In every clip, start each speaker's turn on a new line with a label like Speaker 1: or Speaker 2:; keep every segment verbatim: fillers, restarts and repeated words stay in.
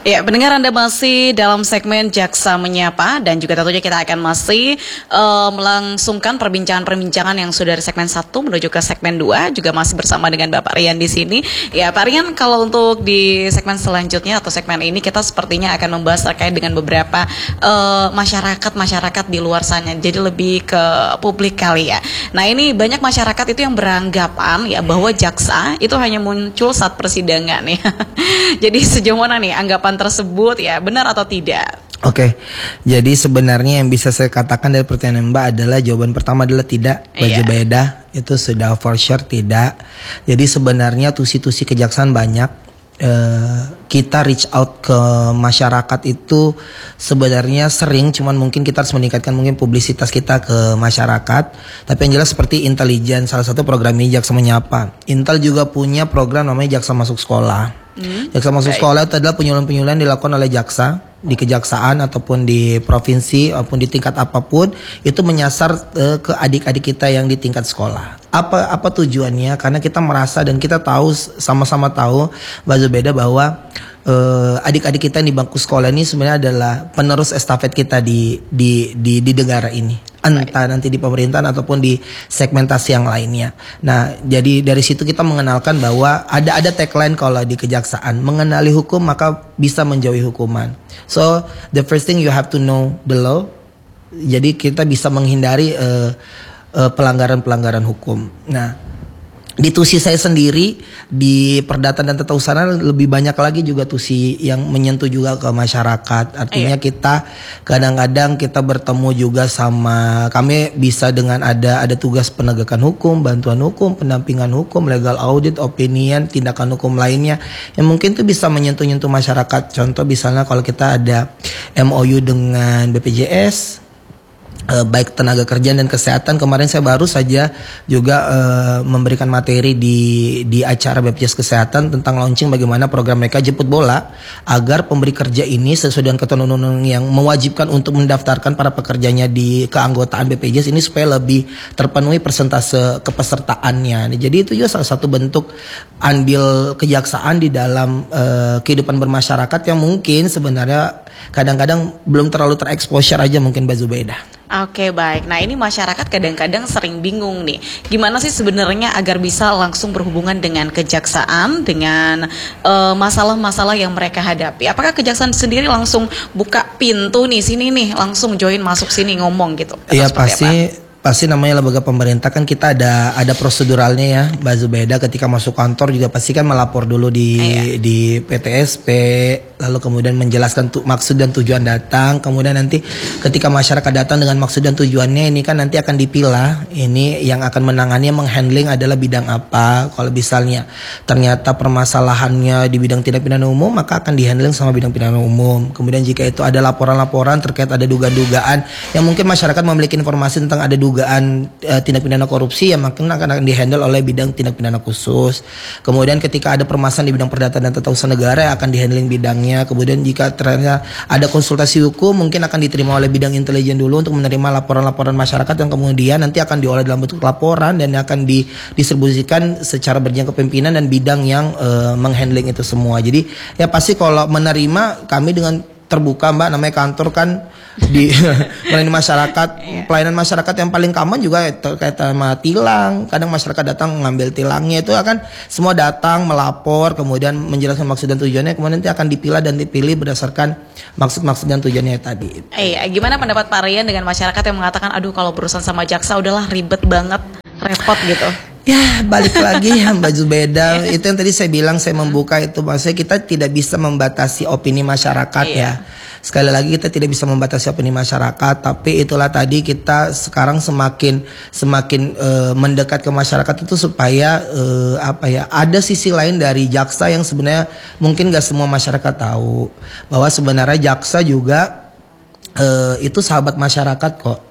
Speaker 1: Ya, pendengar, Anda masih dalam segmen Jaksa Menyapa dan juga tentunya kita akan masih uh, melangsungkan perbincangan-perbincangan yang sudah dari segmen satu menuju ke segmen dua, juga masih bersama dengan Bapak Rian di sini. Ya, Pak Rian, kalau untuk di segmen selanjutnya atau segmen ini kita sepertinya akan membahas terkait dengan beberapa uh, masyarakat-masyarakat di luar sana. Jadi lebih ke publik kali ya. Nah, ini banyak masyarakat itu yang beranggapan ya bahwa jaksa itu hanya muncul saat persidangan ya. Jadi sejauh mana nih anggapan tersebut, ya benar atau tidak?
Speaker 2: Oke, jadi sebenarnya yang bisa saya katakan dari pertanyaan Mbak adalah jawaban pertama adalah tidak. Baju
Speaker 1: yeah.
Speaker 2: beda itu sudah for sure tidak. Jadi sebenarnya tusi-tusi kejaksaan banyak. Uh, kita reach out ke masyarakat itu sebenarnya sering, cuman mungkin kita harus meningkatkan mungkin publisitas kita ke masyarakat. Tapi yang jelas seperti Intelijen, salah satu program ini Jaksa Menyapa. Intel juga punya program namanya Jaksa Masuk Sekolah. Hmm. Jaksa Masuk Baik. Sekolah itu adalah penyuluhan-penyuluhan dilakukan oleh jaksa di kejaksaan ataupun di provinsi maupun di tingkat apapun, itu menyasar uh, ke adik-adik kita yang di tingkat sekolah. Apa apa tujuannya? Karena kita merasa dan kita tahu, sama-sama tahu Mbak Zubeda, bahwa uh, adik-adik kita yang di bangku sekolah ini sebenarnya adalah penerus estafet kita di di di, di negara ini. Entah nanti di pemerintahan ataupun di segmentasi yang lainnya. Nah, jadi dari situ kita mengenalkan bahwa ada ada tagline kalau di kejaksaan, mengenali hukum maka bisa menjauhi hukuman. So the first thing you have to know the law. Jadi kita bisa menghindari uh, uh, pelanggaran-pelanggaran hukum. Nah, di tusi saya sendiri di Perdata dan Tata Usaha lebih banyak lagi juga tusi yang menyentuh juga ke masyarakat. Artinya Ayo. kita kadang-kadang kita bertemu juga sama, kami bisa dengan ada ada tugas penegakan hukum, bantuan hukum, pendampingan hukum, legal audit, opinion, tindakan hukum lainnya yang mungkin tuh bisa menyentuh-nyentuh masyarakat. Contoh misalnya kalau kita ada M O U dengan B P J S, Uh, baik tenaga kerja dan kesehatan. Kemarin saya baru saja juga uh, memberikan materi di di acara B P J S Kesehatan tentang launching bagaimana program mereka jemput bola agar pemberi kerja ini sesuai dengan ketentuan undang-undang yang mewajibkan untuk mendaftarkan para pekerjanya di keanggotaan B P J S ini supaya lebih terpenuhi persentase kepesertaannya. Jadi itu juga salah satu bentuk andil kejaksaan di dalam uh, kehidupan bermasyarakat yang mungkin sebenarnya kadang-kadang belum terlalu tereksposure aja mungkin Mbak Zubeda.
Speaker 1: Oke, baik. Nah, ini masyarakat kadang-kadang sering bingung nih. Gimana sih sebenarnya agar bisa langsung berhubungan dengan kejaksaan, dengan uh, masalah-masalah yang mereka hadapi? Apakah kejaksaan sendiri langsung buka pintu nih, sini nih, langsung join masuk sini ngomong gitu?
Speaker 2: Iya, pasti. Apa? Pasti namanya lembaga pemerintah kan kita ada ada proseduralnya ya Mbak Zubeda. Ketika masuk kantor juga pasti kan melapor dulu di Ayah. di P T S P, lalu kemudian menjelaskan tu, maksud dan tujuan datang. Kemudian nanti ketika masyarakat datang dengan maksud dan tujuannya, ini kan nanti akan dipilah. Ini yang akan menangani, menghandling adalah bidang apa. Kalau misalnya ternyata permasalahannya di bidang tindak pidana umum, maka akan dihandling sama bidang pidana umum. Kemudian jika itu ada laporan-laporan terkait ada dugaan-dugaan yang mungkin masyarakat memiliki informasi tentang ada dugaan dugaan uh, tindak pidana korupsi, yang makin akan, akan dihandle oleh bidang tindak pidana khusus. Kemudian ketika ada permasalahan di bidang perdata dan tata usaha negara akan dihandling bidangnya. Kemudian jika ternyata ada konsultasi hukum mungkin akan diterima oleh bidang intelijen dulu untuk menerima laporan-laporan masyarakat yang kemudian nanti akan diolah dalam bentuk laporan dan akan didistribusikan secara berjenjang kepemimpinan dan bidang yang uh, menghandling itu semua. Jadi ya pasti kalau menerima kami dengan terbuka Mbak, namanya kantor kan di melayani masyarakat. Pelayanan masyarakat yang paling common juga terkait sama tilang. Kadang masyarakat datang mengambil tilangnya, itu akan semua datang melapor, kemudian menjelaskan maksud dan tujuannya, kemudian nanti akan dipilah dan dipilih berdasarkan maksud-maksud dan tujuannya tadi.
Speaker 1: Eh, gimana pendapat Pak Rian dengan masyarakat yang mengatakan aduh kalau berurusan sama jaksa udahlah ribet banget, repot gitu?
Speaker 2: Ya balik lagi ya Mbak Zubeda, itu yang tadi saya bilang, saya membuka itu, maksudnya kita tidak bisa membatasi opini masyarakat ya. Sekali lagi kita tidak bisa membatasi opini masyarakat, tapi itulah tadi kita sekarang semakin semakin uh, mendekat ke masyarakat itu supaya uh, apa ya, ada sisi lain dari jaksa yang sebenarnya mungkin gak semua masyarakat tahu, bahwa sebenarnya jaksa juga uh, itu sahabat masyarakat kok.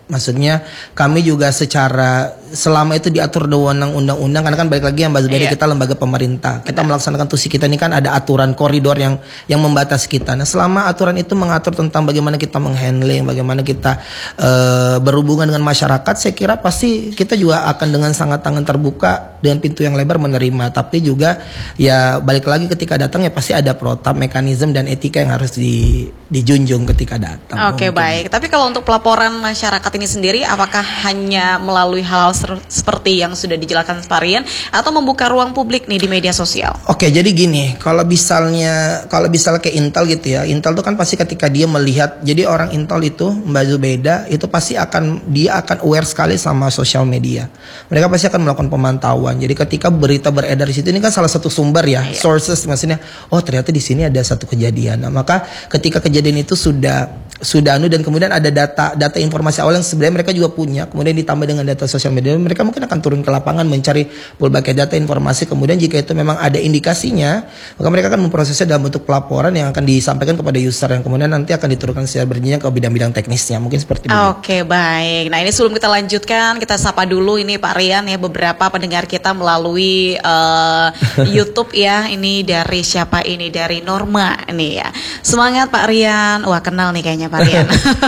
Speaker 2: Maksudnya kami juga secara selama itu diatur dengan undang-undang, karena kan balik lagi yang Mbak Zubairi,
Speaker 1: Iya.
Speaker 2: kita lembaga pemerintah, kita melaksanakan tusi kita ini kan ada aturan koridor yang yang membatasi kita. Nah selama aturan itu mengatur tentang bagaimana kita menghandling, bagaimana kita uh, berhubungan dengan masyarakat, saya kira pasti kita juga akan dengan sangat tangan terbuka dengan pintu yang lebar menerima. Tapi juga ya balik lagi ketika datang ya pasti ada protap, mekanisme dan etika yang harus di, dijunjung ketika datang.
Speaker 1: Oke,
Speaker 2: mungkin.
Speaker 1: baik. Tapi kalau untuk pelaporan masyarakat ini sendiri, apakah hanya melalui hal seperti yang sudah dijelaskan Pak Rian atau membuka ruang publik nih di media sosial?
Speaker 2: Oke, jadi gini, kalau misalnya kalau misalnya kayak Intel gitu ya, Intel itu kan pasti ketika dia melihat, jadi orang Intel itu Mbak Zubaida itu pasti akan dia akan aware sekali sama sosial media. Mereka pasti akan melakukan pemantauan. Jadi ketika berita beredar di situ, ini kan salah satu sumber ya,
Speaker 1: Iya.
Speaker 2: sources maksudnya. Oh ternyata di sini ada satu kejadian. Nah, maka ketika kejadian itu sudah sudah anu dan kemudian ada data data informasi awal yang sebenarnya mereka juga punya, kemudian ditambah dengan data sosial media, mereka mungkin akan turun ke lapangan mencari berbagai data informasi. Kemudian jika itu memang ada indikasinya, maka mereka akan memprosesnya dalam bentuk pelaporan yang akan disampaikan kepada user, yang kemudian nanti akan diturunkan secara berjenjang ke bidang-bidang teknisnya, mungkin seperti itu.
Speaker 1: Oke, baik. Nah, ini sebelum kita lanjutkan, kita sapa dulu ini Pak Rian ya, beberapa pendengar kita melalui uh, YouTube ya. Ini dari siapa ini? Dari Norma ini ya. Semangat Pak Rian. Wah, kenal nih kayaknya Pak Rian.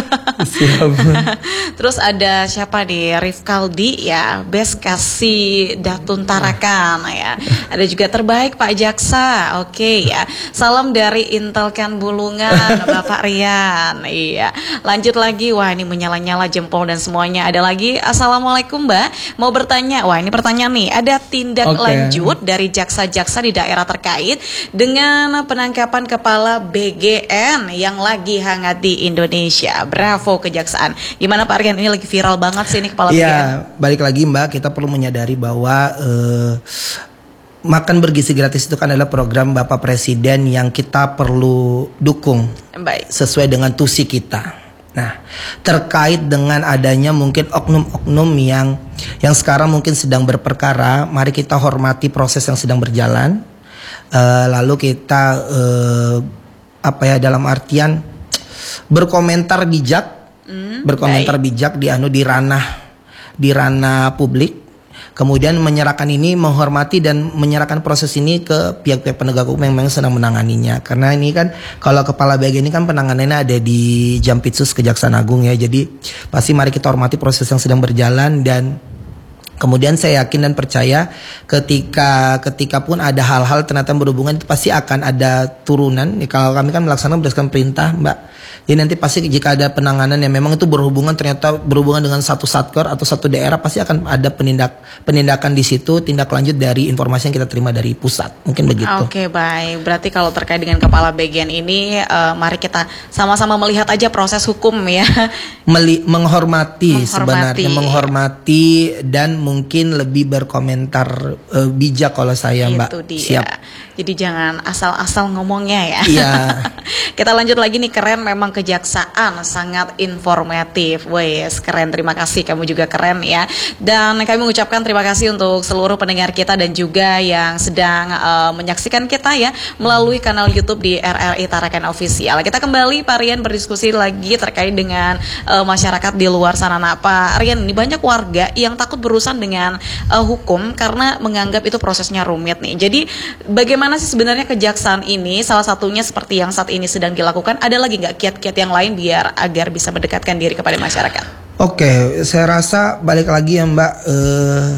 Speaker 1: Terus ada siapa nih? Rifkaldi ya, Bes kasih Datun Tarakan ya. Ada juga terbaik Pak Jaksa. Oke ya. Salam dari Intelkan Bulungan Bapak Rian. Iya. Lanjut lagi. Wah, ini menyala-nyala jempol dan semuanya. Ada lagi. Assalamualaikum Mbak. Mau bertanya. Wah, ini pertanyaan nih. Ada tindak
Speaker 2: Oke.
Speaker 1: lanjut dari jaksa-jaksa di daerah terkait dengan penangkapan kepala B G N yang lagi hangat di Indonesia. Bravo Kejaksaan. Gimana Pak Rian? Ini lagi viral banget sih ini kepala B G N.
Speaker 2: Iya, balik lagi Mbak, kita perlu menyadari bahwa eh, makan bergizi gratis itu kan adalah program Bapak Presiden yang kita perlu dukung
Speaker 1: Baik.
Speaker 2: sesuai dengan tusi kita. Nah, terkait dengan adanya mungkin oknum-oknum yang yang sekarang mungkin sedang berperkara, mari kita hormati proses yang sedang berjalan. Eh, lalu kita eh, apa ya dalam artian berkomentar bijak,
Speaker 1: Hmm,
Speaker 2: berkomentar bijak di anu di ranah di ranah publik. Kemudian menyerahkan ini, menghormati dan menyerahkan proses ini ke pihak-pihak penegak hukum yang memang sedang menanganinya. Karena ini kan kalau kepala B G ini kan penanganannya ada di Jampitsus Kejaksaan Agung ya. Jadi pasti mari kita hormati proses yang sedang berjalan, dan kemudian saya yakin dan percaya ketika ketika pun ada hal-hal ternyata berhubungan, itu pasti akan ada turunan. Kalau kami kan melaksanakan berdasarkan perintah, Mbak. Jadi nanti pasti jika ada penanganan yang memang itu berhubungan, ternyata berhubungan dengan satu satker atau satu daerah, pasti akan ada penindak penindakan di situ, tindak lanjut dari informasi yang kita terima dari pusat. Mungkin begitu.
Speaker 1: Oke, baik. Berarti kalau terkait dengan kepala B G N ini, eh, mari kita sama-sama melihat aja proses hukum ya.
Speaker 2: Meli- menghormati,
Speaker 1: Menghormati.
Speaker 2: sebenarnya menghormati dan mungkin lebih berkomentar eh, bijak kalau saya Mbak.
Speaker 1: Itu dia.
Speaker 2: Siap.
Speaker 1: Jadi jangan asal-asal ngomongnya ya.
Speaker 2: Iya.
Speaker 1: Kita lanjut lagi nih, keren memang Kejaksaan, sangat informatif. Wes, keren, terima kasih, kamu juga keren ya. Dan kami mengucapkan terima kasih untuk seluruh pendengar kita dan juga yang sedang uh, menyaksikan kita ya melalui kanal YouTube di R R I Tarakan Official. Kita kembali Pak Rian berdiskusi lagi terkait dengan uh, masyarakat di luar sana. Nah, Pak Rian, ini banyak warga yang takut berurusan dengan uh, hukum karena menganggap itu prosesnya rumit nih. Jadi bagaimana sih sebenarnya Kejaksaan ini, salah satunya seperti yang saat ini sedang dilakukan, ada lagi nggak kiat-kiat yang lain biar agar bisa mendekatkan diri kepada masyarakat?
Speaker 2: Oke, saya rasa balik lagi ya Mbak, eh,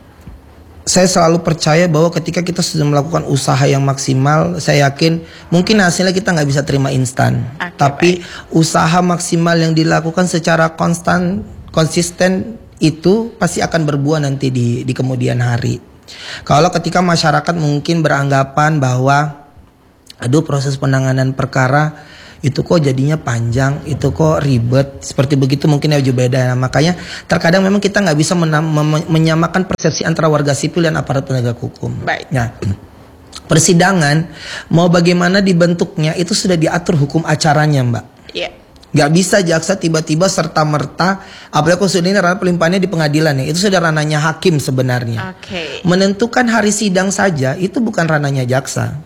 Speaker 2: saya selalu percaya bahwa ketika kita sudah melakukan usaha yang maksimal, saya yakin mungkin hasilnya kita nggak bisa terima instan,
Speaker 1: Oke,
Speaker 2: tapi usaha maksimal yang dilakukan secara konstan, konsisten itu pasti akan berbuah nanti di, di kemudian hari. Kalau ketika masyarakat mungkin beranggapan bahwa aduh proses penanganan perkara itu kok jadinya panjang, itu kok ribet, seperti begitu mungkin ya beda. Nah, makanya terkadang memang kita nggak bisa menam- mem- menyamakan persepsi antara warga sipil dan aparat penegak hukum.
Speaker 1: Baik.
Speaker 2: Nah, persidangan mau bagaimana dibentuknya itu sudah diatur hukum acaranya, Mbak.
Speaker 1: Iya.
Speaker 2: Gak bisa jaksa tiba-tiba serta-merta, apalagi kalau sudah ini ranah pelimpahannya di pengadilan ya, itu sudah ranahnya hakim sebenarnya.
Speaker 1: Oke.
Speaker 2: Menentukan hari sidang saja itu bukan ranahnya jaksa.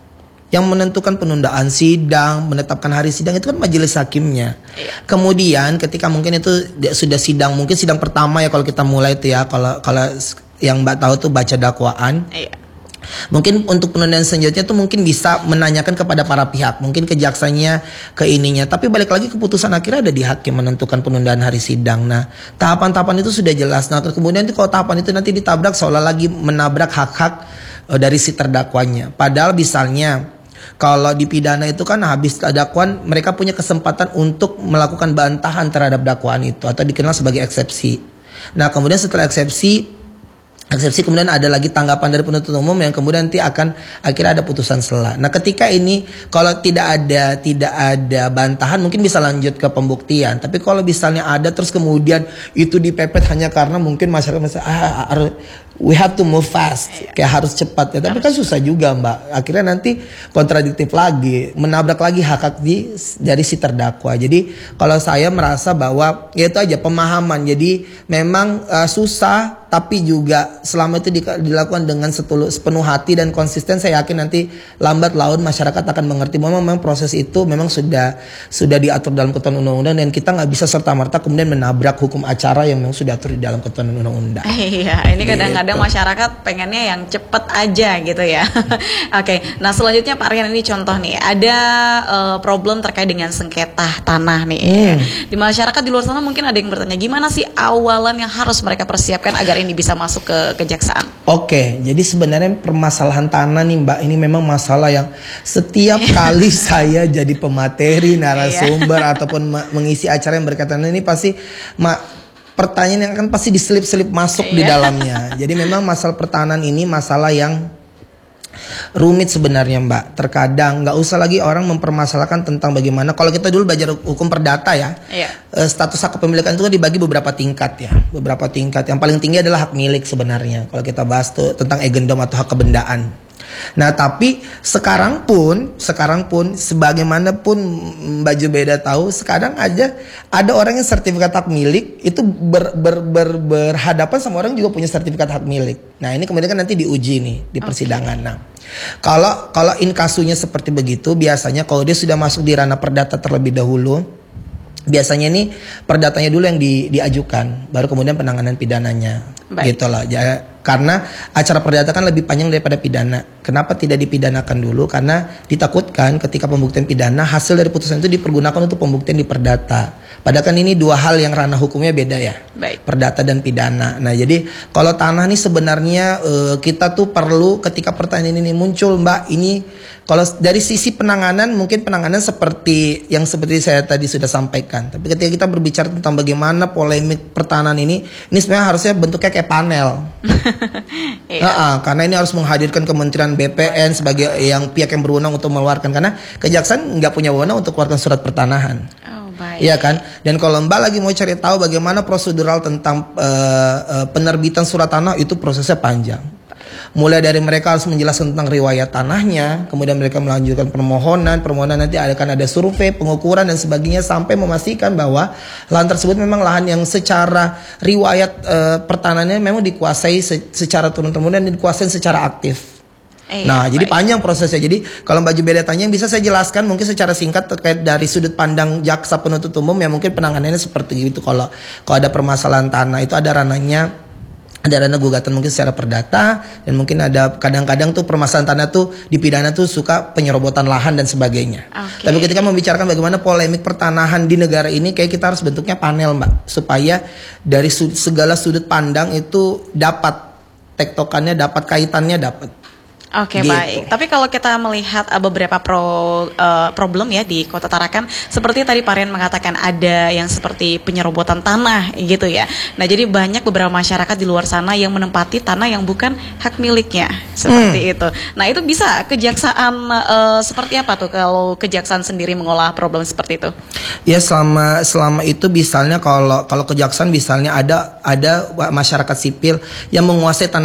Speaker 2: Yang menentukan penundaan sidang, menetapkan hari sidang itu kan majelis hakimnya.
Speaker 1: Iya.
Speaker 2: Kemudian ketika mungkin itu sudah sidang, mungkin sidang pertama ya kalau kita mulai itu ya, kalau kalau yang Mbak tahu tuh baca dakwaan.
Speaker 1: Iya.
Speaker 2: Mungkin untuk penundaan selanjutnya tuh mungkin bisa menanyakan kepada para pihak, mungkin ke jaksanya, ke ininya. Tapi balik lagi keputusan akhirnya ada di hakim menentukan penundaan hari sidang. Nah, tahapan-tahapan itu sudah jelas. Nah, kemudian itu kalau tahapan itu nanti ditabrak seolah lagi menabrak hak-hak uh, dari si terdakwanya. Padahal misalnya kalau di pidana itu kan habis dakwaan mereka punya kesempatan untuk melakukan bantahan terhadap dakwaan itu atau dikenal sebagai eksepsi. Nah, kemudian setelah eksepsi Eksepsi kemudian ada lagi tanggapan dari penuntut umum yang kemudian nanti akan akhirnya ada putusan sela. Nah, ketika ini kalau tidak ada tidak ada bantahan mungkin bisa lanjut ke pembuktian. Tapi kalau misalnya ada terus kemudian itu dipepet hanya karena mungkin masyarakat misalnya, ah, we have to move fast, kayak harus cepat ya. Tapi kan susah juga, Mbak. Akhirnya nanti kontradiktif lagi, menabrak lagi hak hak di, dari si terdakwa. Jadi kalau saya merasa bahwa ya itu aja pemahaman. Jadi memang uh, susah. Tapi juga selama itu dilakukan dengan setulus, sepenuh hati dan konsisten, saya yakin nanti lambat laun masyarakat akan mengerti bahwa memang proses itu memang sudah sudah diatur dalam ketentuan undang-undang dan kita nggak bisa serta-merta kemudian menabrak hukum acara yang memang sudah diatur di dalam ketentuan undang-undang.
Speaker 1: Iya, ini kadang-kadang gitu. Masyarakat pengennya yang cepet aja gitu ya. Oke, nah selanjutnya Pak Rian, ini contoh nih, ada uh, problem terkait dengan sengketa tanah nih. Hmm. Di masyarakat di luar sana mungkin ada yang bertanya, gimana sih awalan yang harus mereka persiapkan agar ini bisa masuk ke kejaksaan?
Speaker 2: Oke, jadi sebenarnya permasalahan tanah nih Mbak, ini memang masalah yang setiap kali saya jadi pemateri, narasumber ataupun mengisi acara yang berkaitan ini pasti ma pertanyaan yang akan pasti diselip-selip masuk di dalamnya. Jadi memang masalah pertahanan ini masalah yang rumit sebenarnya Mbak. Terkadang nggak usah lagi orang mempermasalahkan tentang bagaimana. Kalau kita dulu belajar hukum perdata ya, iya. status hak kepemilikan itu kan dibagi beberapa tingkat ya, beberapa tingkat. Yang paling tinggi adalah hak milik sebenarnya. Kalau kita bahas tuh tentang agendom atau hak kebendaan. Nah tapi sekarang pun, sekarang pun sebagaimanapun Mbak Jubeda tahu, sekarang aja ada orang yang sertifikat hak milik itu ber, ber, ber, berhadapan sama orang juga punya sertifikat hak milik. Nah ini kemudian kan nanti diuji nih di persidangan. Okay. Nah kalau kalau inkasunya seperti begitu, biasanya kalau dia sudah masuk di ranah perdata terlebih dahulu, biasanya ini perdatanya dulu yang di, diajukan, baru kemudian penanganan pidananya. Baik. Gitu loh. Ya, karena acara perdata kan lebih panjang daripada pidana. Kenapa tidak dipidanakan dulu? Karena ditakutkan ketika pembuktian pidana hasil dari putusan itu dipergunakan untuk pembuktian di perdata. Padahal kan ini dua hal yang ranah hukumnya beda ya. Baik. Perdata dan pidana. Nah jadi kalau tanah nih sebenarnya uh, kita tuh perlu ketika pertanyaan ini muncul Mbak, ini kalau dari sisi penanganan mungkin penanganan seperti yang seperti saya tadi sudah sampaikan. Tapi ketika kita berbicara tentang bagaimana polemik pertahanan ini, ini sebenarnya harusnya bentuknya kayak panel. Iya. Nah, karena ini harus menghadirkan Kementerian B P N sebagai yang pihak yang berwenang untuk mengeluarkan, karena kejaksaan nggak punya wewenang untuk mengeluarkan surat pertanahan. Oh, baik. Iya kan? Dan kalau Mbak lagi mau cari tahu bagaimana prosedural tentang uh, uh, penerbitan surat tanah, itu prosesnya panjang. Mulai dari mereka harus menjelaskan tentang riwayat tanahnya, kemudian mereka melanjutkan permohonan, permohonan nanti akan ada survei, pengukuran dan sebagainya sampai memastikan bahwa lahan tersebut memang lahan yang secara riwayat e, pertanahnya memang dikuasai se secara turun-temurun dan dikuasai secara aktif. Eh, nah, ya, jadi baik. Panjang prosesnya. Jadi kalau Mbak Jubeda tanya, yang bisa saya jelaskan mungkin secara singkat terkait dari sudut pandang jaksa penuntut umum ya, mungkin penanganannya seperti itu. Kalau kalau ada permasalahan tanah itu ada ranahnya, ada ranah gugatan mungkin secara perdata, dan mungkin ada kadang-kadang tuh permasalahan tanah tuh di pidana tuh suka penyerobotan lahan dan sebagainya. Okay. Tapi ketika membicarakan bagaimana polemik pertanahan di negara ini, kayak kita harus bentuknya panel Mbak, supaya dari sud segala sudut pandang itu dapat tektokannya, dapat kaitannya, dapat.
Speaker 1: Oke, gitu. Baik. Tapi kalau kita melihat uh, beberapa pro, uh, problem ya di Kota Tarakan, seperti tadi Pak Rian mengatakan ada yang seperti penyerobotan tanah gitu ya. Nah, jadi banyak beberapa masyarakat di luar sana yang menempati tanah yang bukan hak miliknya, seperti hmm. itu. Nah, itu bisa kejaksaan uh, seperti apa tuh kalau kejaksaan sendiri mengolah problem seperti itu?
Speaker 2: Ya, selama selama itu misalnya kalau kalau kejaksaan misalnya ada ada masyarakat sipil yang menguasai tanah